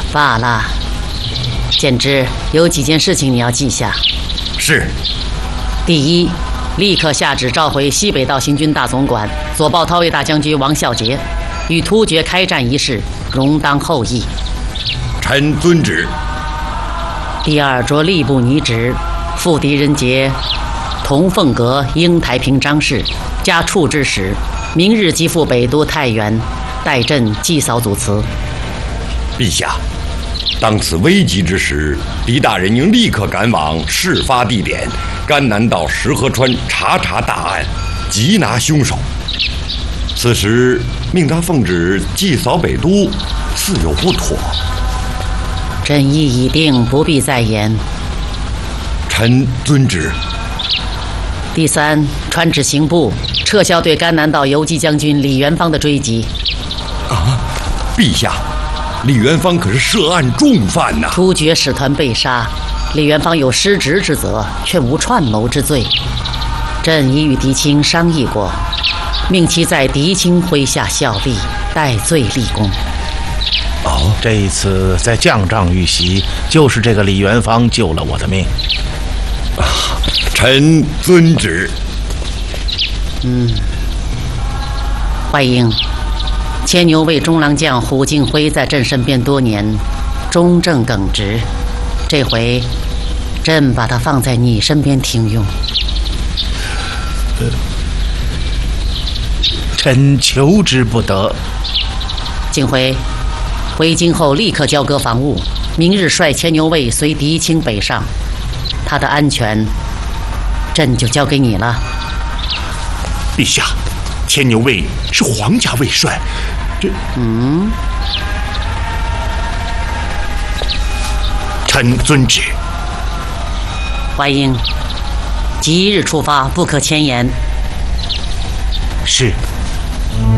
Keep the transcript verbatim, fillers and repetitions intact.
罢了。简之，有几件事情你要记下。 是。 第一，立刻下旨召回西北道行军大总管左抱韬卫大将军王孝杰，与突厥开战一事，容当后议。 臣遵旨。 第二，着吏部拟旨，复狄仁杰、同凤阁、英台平张氏加处之使，明日即赴北都太原，待朕祭扫祖祠。 陛下，当此危急之时，狄大人应立刻赶往事发地点甘南道石河川查查大案，缉拿凶手。此时命他奉旨祭扫北都，似有不妥。 朕意已定，不必再言。 臣遵旨。 第三，传旨刑部撤销对甘南道游击将军李元芳的追击。 啊，陛下，李元芳可是涉案重犯呐、啊！ 突厥使团被杀，李元芳有失职之责，却无串谋之罪。朕已与狄青商议过，命其在狄青麾下效力，戴罪立功。 哦，这一次在将帐遇袭，就是这个李元芳救了我的命。 啊，臣遵旨。 嗯，怀英，牵牛卫中郎将虎敬辉在朕身边多年，忠正耿直，这回朕把他放在你身边听用。 呃，臣求之不得。 敬辉，回京后立刻交割防务，明日率牵牛卫随狄青北上，他的安全，朕就交给你了。 陛下，牵牛卫是皇家卫帅，这…… 嗯， 臣遵旨。 怀英，即日出发，不可迁延。 是。